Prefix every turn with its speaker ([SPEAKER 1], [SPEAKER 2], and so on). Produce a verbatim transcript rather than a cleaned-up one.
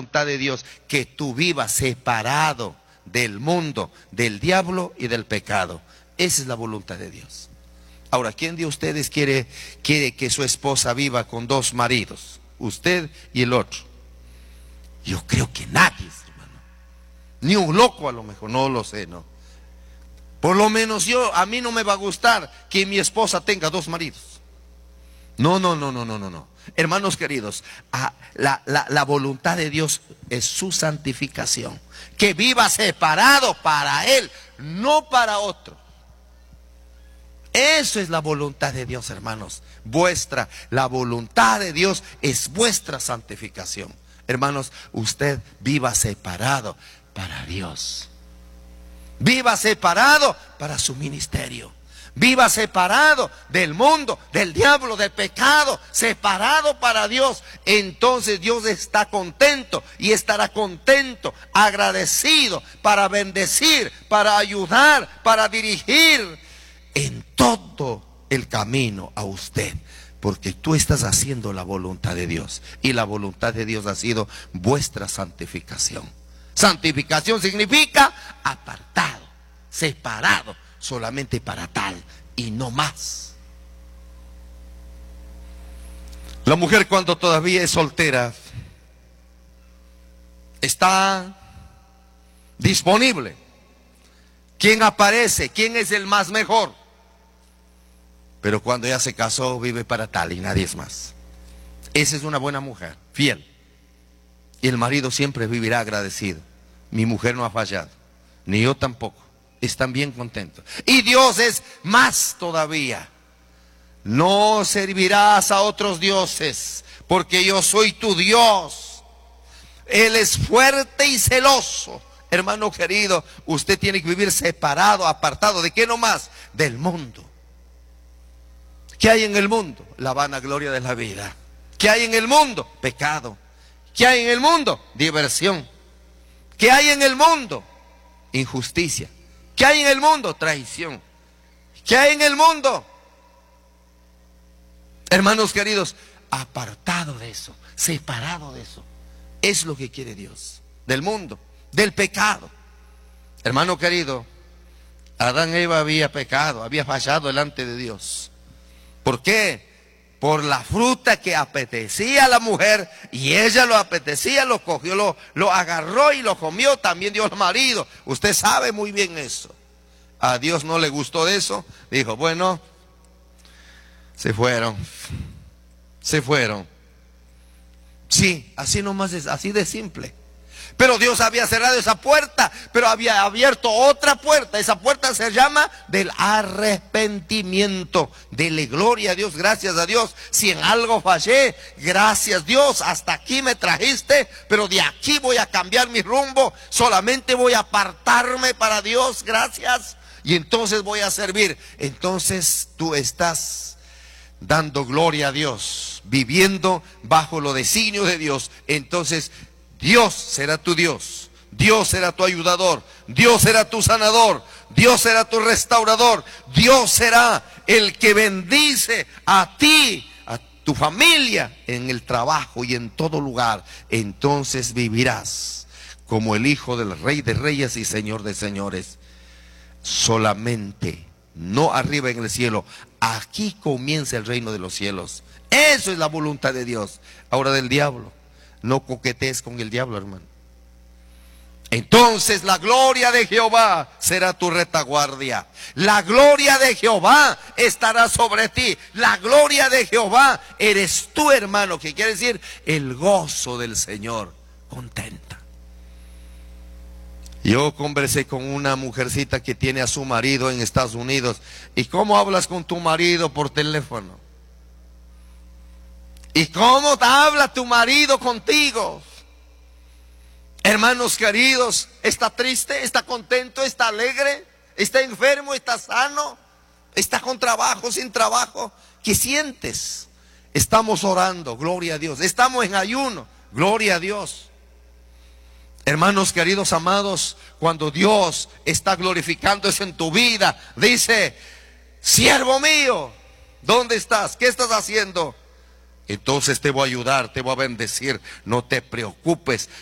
[SPEAKER 1] voluntad de Dios, que tú vivas separado del mundo, del diablo y del pecado. Esa es la voluntad de Dios. Ahora, ¿quién de ustedes quiere, quiere que su esposa viva con dos maridos? Usted y el otro. Yo creo que nadie, hermano. Ni un loco a lo mejor, no lo sé, no. Por lo menos yo, a mí no me va a gustar que mi esposa tenga dos maridos. No, no, no, no, no, no, no. Hermanos queridos, la, la, la voluntad de Dios es su santificación. Que viva separado para Él, no para otro. Eso es la voluntad de Dios, hermanos. Vuestra, la voluntad de Dios es vuestra santificación. Hermanos, usted viva separado para Dios. Viva separado para su ministerio. Viva separado del mundo, del diablo, del pecado, separado para Dios. Entonces Dios está contento y estará contento, agradecido para bendecir, para ayudar, para dirigir en todo el camino a usted, porque tú estás haciendo la voluntad de Dios, y la voluntad de Dios ha sido vuestra santificación. Santificación significa apartado, separado, solamente para tal y no más. La mujer, cuando todavía es soltera, está disponible. ¿Quién aparece? ¿Quién es el más mejor? Pero cuando ya se casó, vive para tal y nadie es más. Esa es una buena mujer, fiel. Y el marido siempre vivirá agradecido. Mi mujer no ha fallado, ni yo tampoco. Están bien contentos. Y Dios es más todavía. No servirás a otros dioses, porque yo soy tu Dios. Él es fuerte y celoso. Hermano querido, usted tiene que vivir separado, apartado. ¿De qué nomás? Del mundo. ¿Qué hay en el mundo? La vanagloria de la vida. ¿Qué hay en el mundo? Pecado. ¿Qué hay en el mundo? Diversión. ¿Qué hay en el mundo? Injusticia. ¿Qué hay en el mundo? Traición. ¿Qué hay en el mundo? Hermanos queridos, apartado de eso, separado de eso. Es lo que quiere Dios. Del mundo, del pecado. Hermano querido, Adán y Eva había pecado, había fallado delante de Dios. ¿Por qué? Por la fruta que apetecía a la mujer, y ella lo apetecía, lo cogió, lo, lo agarró y lo comió. También dio al marido. Usted sabe muy bien eso. A Dios no le gustó de eso. Dijo, bueno, se fueron. Se fueron. Sí, así nomás es, así de simple. Pero Dios había cerrado esa puerta, pero había abierto otra puerta. Esa puerta se llama del arrepentimiento. Dele gloria a Dios, gracias a Dios. Si en algo fallé, gracias Dios, hasta aquí me trajiste, pero de aquí voy a cambiar mi rumbo. Solamente voy a apartarme para Dios, gracias. Y entonces voy a servir. Entonces tú estás dando gloria a Dios, viviendo bajo los designios de Dios. Entonces Dios será tu Dios, Dios será tu ayudador, Dios será tu sanador, Dios será tu restaurador, Dios será el que bendice a ti, a tu familia, en el trabajo y en todo lugar. Entonces vivirás como el Hijo del Rey de Reyes y Señor de Señores. Solamente, no arriba en el cielo, aquí comienza el reino de los cielos. Eso es la voluntad de Dios. Ahora, del diablo, no coquetees con el diablo, hermano. Entonces la gloria de Jehová será tu retaguardia. La gloria de Jehová estará sobre ti. La gloria de Jehová eres tú, hermano, que quiere decir el gozo del Señor. Contenta. Yo conversé con una mujercita que tiene a su marido en Estados Unidos. ¿Y cómo hablas con tu marido por teléfono? ¿Y cómo te habla tu marido contigo? Hermanos queridos, ¿está triste? ¿Está contento? ¿Está alegre? ¿Está enfermo? ¿Está sano? ¿Está con trabajo? ¿Sin trabajo? ¿Qué sientes? Estamos orando, gloria a Dios. Estamos en ayuno, gloria a Dios. Hermanos queridos, amados, cuando Dios está glorificándose en tu vida, dice, siervo mío, ¿dónde estás? ¿Qué estás haciendo? Entonces te voy a ayudar, te voy a bendecir. No te preocupes,